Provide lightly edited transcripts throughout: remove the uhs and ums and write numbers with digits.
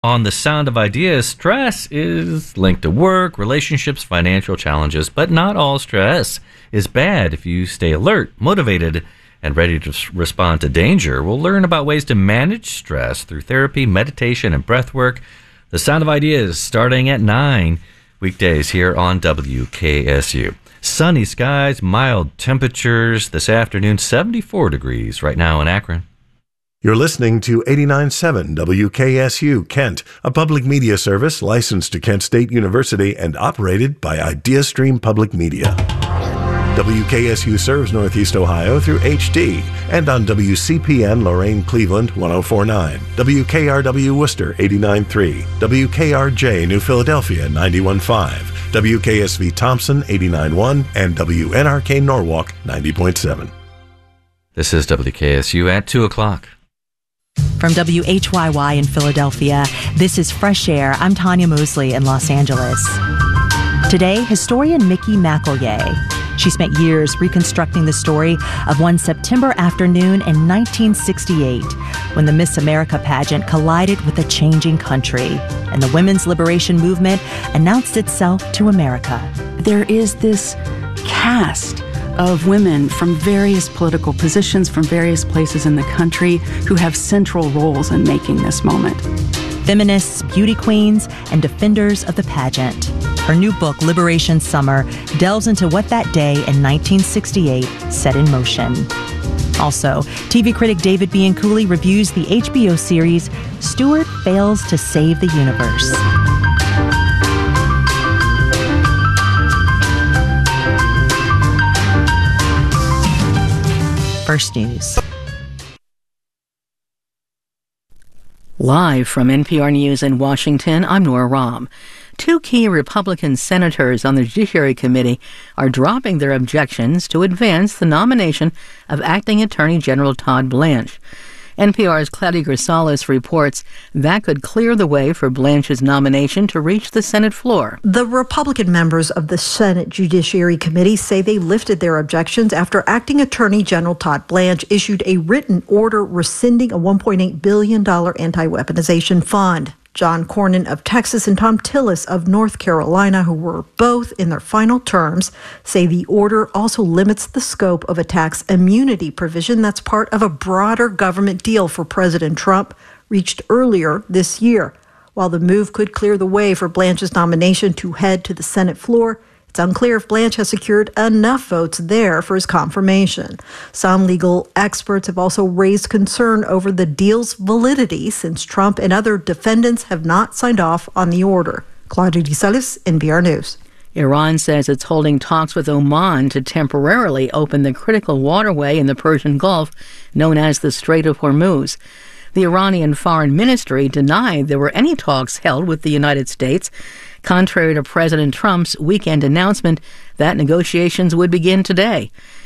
On The Sound of Ideas, stress is linked to work, relationships, financial challenges, but not all stress is bad if you stay alert, motivated, and ready to respond to danger. We'll learn about ways to manage stress through therapy, meditation, and breath work. The Sound of Ideas starting at 9 weekdays here on WKSU. Sunny skies, mild temperatures this afternoon, 74 degrees right now in Akron. You're listening to 89.7 WKSU Kent, a public media service licensed to Kent State University and operated by IdeaStream Public Media. WKSU serves Northeast Ohio through HD and on WCPN Lorain Cleveland 104.9, WKRW Worcester 89.3, WKRJ New Philadelphia 91.5, WKSV Thompson 89.1, and WNRK Norwalk 90.7. This is WKSU at 2 o'clock. From WHYY in Philadelphia, this is Fresh Air. I'm Tanya Mosley in Los Angeles. Today, historian Mickey McElroy. She spent years reconstructing the story of one September afternoon in 1968 when the Miss America pageant collided with a changing country and the women's liberation movement announced itself to America. There is this cast of women from various political positions, from various places in the country, who have central roles in making this moment. Feminists, beauty queens, and defenders of the pageant. Her new book, Liberation Summer, delves into what that day in 1968 set in motion. Also, TV critic David Bianculli reviews the HBO series Stewart Fails to Save the Universe. First News. Live from NPR News in Washington, I'm Nora Rahm. Two key Republican senators on the Judiciary Committee are dropping their objections to advance the nomination of Acting Attorney General Todd Blanche. NPR's Claudia Grisales reports that could clear the way for Blanche's nomination to reach the Senate floor. The Republican members of the Senate Judiciary Committee say they lifted their objections after Acting Attorney General Todd Blanche issued a written order rescinding a $1.8 billion anti-weaponization fund. John Cornyn of Texas and Tom Tillis of North Carolina, who were both in their final terms, say the order also limits the scope of a tax immunity provision that's part of a broader government deal for President Trump reached earlier this year. While the move could clear the way for Blanche's nomination to head to the Senate floor, it's unclear if Blanche has secured enough votes there for his confirmation. Some legal experts have also raised concern over the deal's validity since Trump and other defendants have not signed off on the order. Claudia Grisales, NPR News. Iran says it's holding talks with Oman to temporarily open the critical waterway in the Persian Gulf known as the Strait of Hormuz. The Iranian Foreign Ministry denied there were any talks held with the United States, contrary to President Trump's weekend announcement that negotiations would begin today.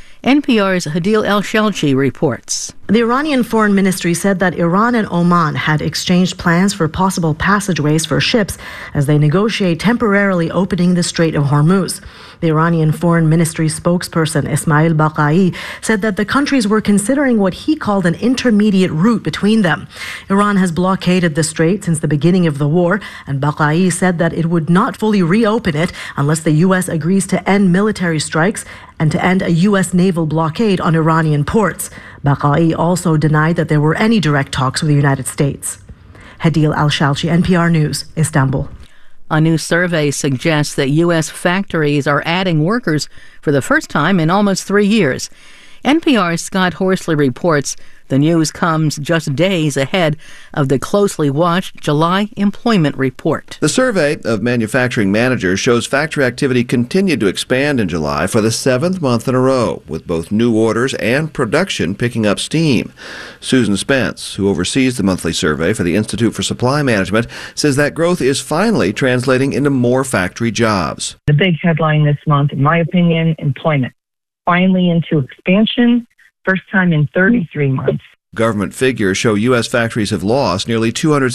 NPR's Hadil El-Shelchi reports. The Iranian Foreign Ministry said that Iran and Oman had exchanged plans for possible passageways for ships as they negotiate temporarily opening the Strait of Hormuz. The Iranian Foreign Ministry spokesperson Ismail Baqai said that the countries were considering what he called an intermediate route between them. Iran has blockaded the strait since the beginning of the war, and Baqai said that it would not fully reopen it unless the U.S. agrees to end military strikes and to end a U.S. naval blockade on Iranian ports. Baqai also denied that there were any direct talks with the United States. Hadil El-Shelchi, NPR News, Istanbul. A new survey suggests that U.S. factories are adding workers for the first time in almost 3 years. NPR's Scott Horsley reports the news comes just days ahead of the closely watched July employment report. The survey of manufacturing managers shows factory activity continued to expand in July for the 7th month in a row, with both new orders and production picking up steam. Susan Spence, who oversees the monthly survey for the Institute for Supply Management, says that growth is finally translating into more factory jobs. The big headline this month, in my opinion, employment. Finally into expansion, first time in 33 months. Government figures show U.S. factories have lost nearly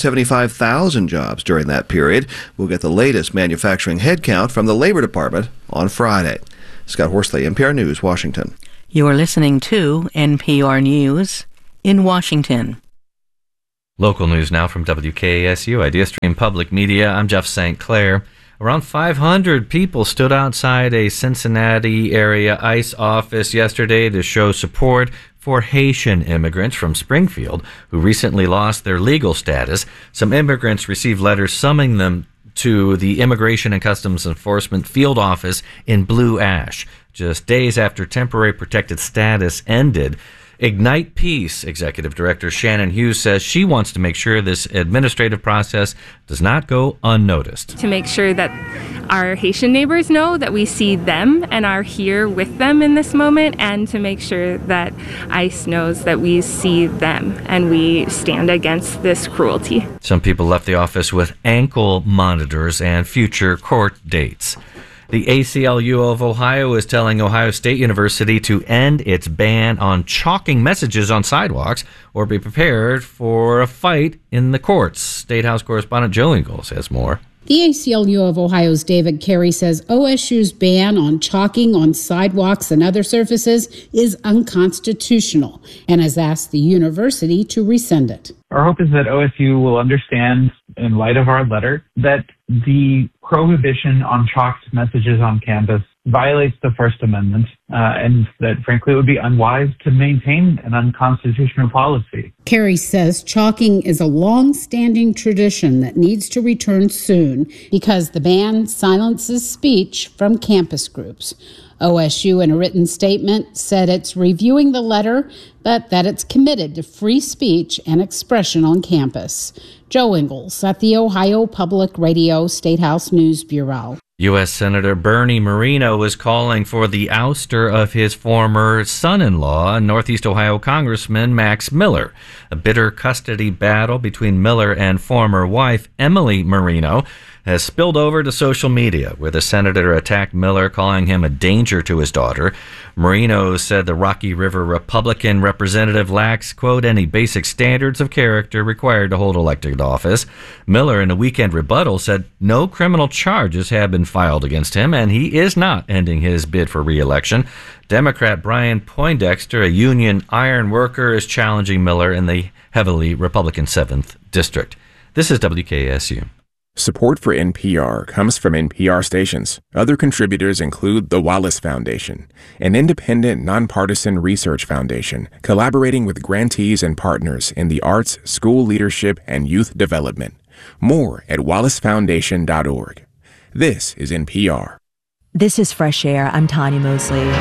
275,000 jobs during that period. We'll get the latest manufacturing headcount from the Labor Department on Friday. Scott Horsley, NPR News, Washington. You are listening to NPR News in Washington. Local news now from WKSU, IdeaStream Public Media. I'm Jeff St. Clair. Around 500 people stood outside a Cincinnati area ICE office yesterday to show support for Haitian immigrants from Springfield who recently lost their legal status. Some immigrants received letters summoning them to the Immigration and Customs Enforcement field office in Blue Ash, just days after temporary protected status ended. Ignite Peace Executive Director Shannon Hughes says she wants to make sure this administrative process does not go unnoticed. To make sure that our Haitian neighbors know that we see them and are here with them in this moment, and to make sure that ICE knows that we see them and we stand against this cruelty. Some people left the office with ankle monitors and future court dates. The ACLU of Ohio is telling Ohio State University to end its ban on chalking messages on sidewalks or be prepared for a fight in the courts. State House correspondent Joe Ingles has more. The ACLU of Ohio's David Carey says OSU's ban on chalking on sidewalks and other surfaces is unconstitutional and has asked the university to rescind it. Our hope is that OSU will understand, in light of our letter, that the prohibition on chalked messages on campus violates the First Amendment, and that, frankly, it would be unwise to maintain an unconstitutional policy. Carey says chalking is a long-standing tradition that needs to return soon because the ban silences speech from campus groups. OSU, in a written statement, said it's reviewing the letter, but that it's committed to free speech and expression on campus. Joe Ingles at the Ohio Public Radio State House News Bureau. U.S. Senator Bernie Moreno is calling for the ouster of his former son-in-law, Northeast Ohio Congressman Max Miller. A bitter custody battle between Miller and former wife Emily Moreno has spilled over to social media, where the senator attacked Miller, calling him a danger to his daughter. Moreno said the Rocky River Republican representative lacks, quote, any basic standards of character required to hold elected office. Miller, in a weekend rebuttal, said no criminal charges have been filed against him, and he is not ending his bid for re-election. Democrat Brian Poindexter, a union iron worker, is challenging Miller in the heavily Republican 7th District. This is WKSU. Support for NPR comes from NPR stations. Other contributors include the Wallace Foundation, an independent, nonpartisan research foundation collaborating with grantees and partners in the arts, school leadership, and youth development. More at wallacefoundation.org. This is NPR. This is Fresh Air. I'm Tanya Mosley.